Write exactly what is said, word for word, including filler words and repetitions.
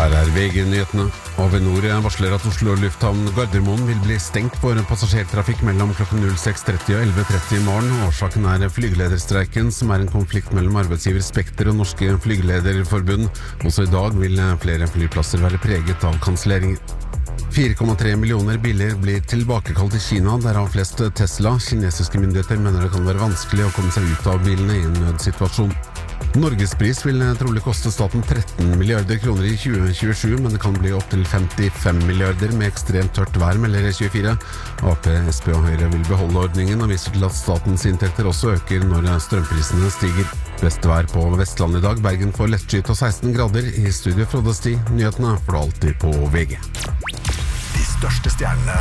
Her er V G-nyhetene. Avinor varsler at Oslo lufthavn Gardermoen vil bli stengt for passasjertrafikk mellom klokken seks tretti og elleve tretti i morgen. Årsaken er flygelederstreiken, som er en konflikt mellom arbeidsgiver Spekter og Norske Flygelederforbund. Også i dag vil flere flyplasser være preget av kanselleringer. fire komma tre millioner biler blir tilbakekalt i Kina, derav flest Tesla. Kinesiske myndigheter mener det kan være vanskelig å komme seg ut av bilene i en nødsituasjon. Norgespris vil trolig koste staten tretten milliarder kroner i tjue tjuesju, men det kan bli opp til femtifem milliarder med ekstremt tørt vær, melder tjuefire. A P, S P og Høyre vil beholde ordningen og viser til at statens inntekter også øker når strømprisene stiger. Beste vær på Vestland i dag. Bergen får lettskyet og seksten grader. I studio Frode Sti. Nyhetene får du alltid på V G. De største stjernene